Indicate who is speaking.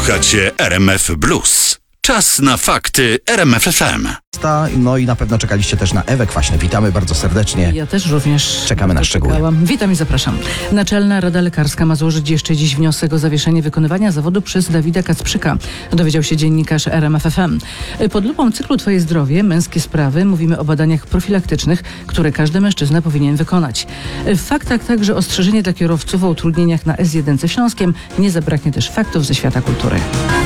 Speaker 1: Słuchacie RMF Blues. Czas na fakty RMF FM.
Speaker 2: No i na pewno czekaliście też na Ewę Kwaśne. Witamy bardzo serdecznie.
Speaker 3: Ja też również
Speaker 2: Czekamy na szczegóły.
Speaker 3: Witam i zapraszam. Naczelna Rada Lekarska ma złożyć jeszcze dziś wniosek o zawieszenie wykonywania zawodu przez Dawida Kacprzyka. Dowiedział się dziennikarz RMF FM. Pod lupą cyklu Twoje zdrowie, męskie sprawy mówimy o badaniach profilaktycznych, które każdy mężczyzna powinien wykonać. W faktach także ostrzeżenie dla kierowców o utrudnieniach na S1 Śląskiem. Nie zabraknie też faktów ze świata kultury.